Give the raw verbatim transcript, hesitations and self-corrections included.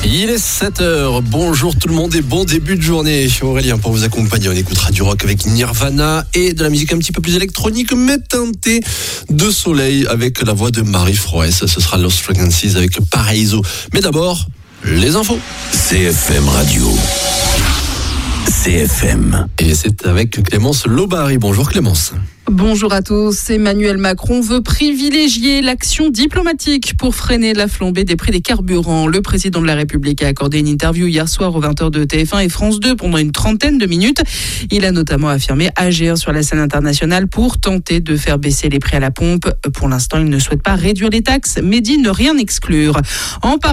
Il est sept heures, bonjour tout le monde et bon début de journée. Je suis Aurélien pour vous accompagner. On écoutera du rock avec Nirvana et de la musique un petit peu plus électronique mais teintée de soleil avec la voix de Marie Froès. Ce sera Lost Frequencies avec Paraiso. Mais d'abord, les infos. C F M Radio. C F M. Et c'est avec Clémence Lobary. Bonjour Clémence. Bonjour à tous. Emmanuel Macron veut privilégier l'action diplomatique pour freiner la flambée des prix des carburants. Le président de la République a accordé une interview hier soir aux vingt heures de T F un et France deux pendant une trentaine de minutes. Il a notamment affirmé agir sur la scène internationale pour tenter de faire baisser les prix à la pompe. Pour l'instant, il ne souhaite pas réduire les taxes, mais dit ne rien exclure. En